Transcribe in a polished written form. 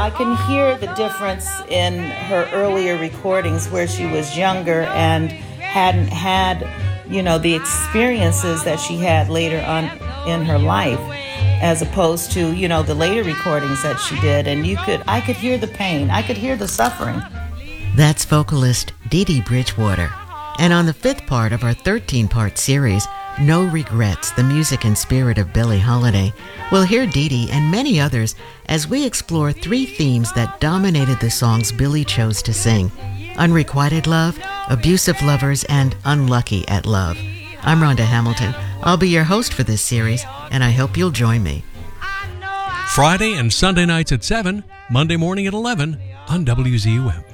I can hear the difference in her earlier recordings where she was younger and hadn't had, the experiences that she had later on in her life, as opposed to, the later recordings that she did. And I could hear the pain. I could hear the suffering. That's vocalist Dee Dee Bridgewater. And on the 5th part of our 13-part series, No Regrets, the music and spirit of Billie Holiday, we'll hear Dee Dee and many others as we explore 3 themes that dominated the songs Billie chose to sing: unrequited love, abusive lovers, and unlucky at love. I'm Rhonda Hamilton. I'll be your host for this series, and I hope you'll join me. Friday and Sunday nights at 7, Monday morning at 11 on WZUM.